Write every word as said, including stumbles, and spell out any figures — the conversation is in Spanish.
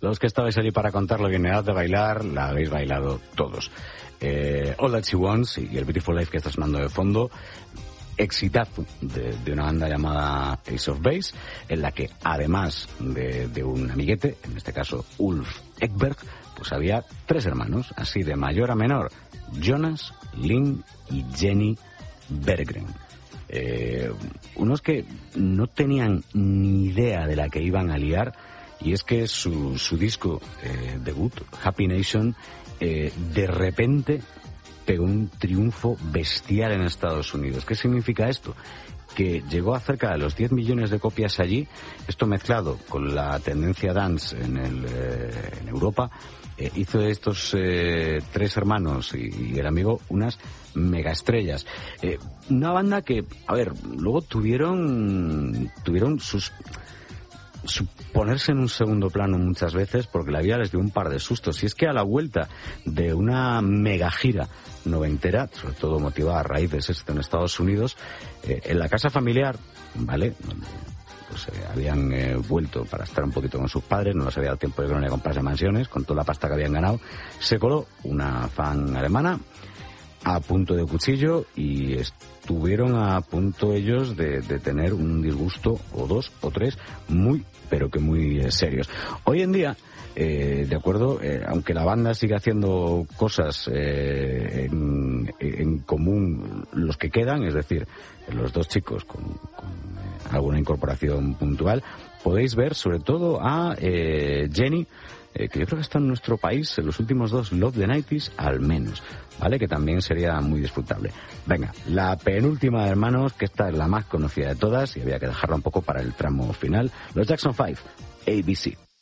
Los que estabais allí para contarlo bien, edad de bailar, la habéis bailado todos. Eh, All That She Wants y el Beautiful Life que está sonando de fondo, exitazo de, de una banda llamada Ace of Base, en la que además de, de un amiguete, en este caso Ulf Ekberg, pues había tres hermanos, así de mayor a menor, Jonas, Linn y Jenny Berggren. Eh, unos que no tenían ni idea de la que iban a liar, y es que su, su disco eh, debut, Happy Nation, eh, de repente pegó un triunfo bestial en Estados Unidos. ¿Qué significa esto? Que llegó a cerca de los diez millones de copias allí, esto mezclado con la tendencia dance en, el, eh, en Europa, eh, hizo de estos eh, tres hermanos y, y el amigo unas megaestrellas. Eh, una banda que, a ver, luego tuvieron, tuvieron sus... Su ponerse en un segundo plano muchas veces porque la vida les dio un par de sustos. Y es que a la vuelta de una mega gira noventera, sobre todo motivada a raíz de esto en Estados Unidos, eh, en la casa familiar, ¿vale?, donde pues eh, habían eh, vuelto para estar un poquito con sus padres, no les había dado tiempo de que no le comprase mansiones, con toda la pasta que habían ganado, se coló una fan alemana a punto de cuchillo y estuvieron a punto ellos de, de tener un disgusto o dos o tres muy, pero que muy eh, serios. Hoy en día, eh, de acuerdo, eh, aunque la banda sigue haciendo cosas eh, en, en común, los que quedan, es decir, los dos chicos con, con eh, alguna incorporación puntual, podéis ver sobre todo a eh, Jenny, Eh, que yo creo que está en nuestro país en los últimos dos Love the nineties al menos, ¿vale? Que también sería muy disfrutable. Venga, la penúltima de hermanos, que esta es la más conocida de todas y había que dejarla un poco para el tramo final, los Jackson five, A B C.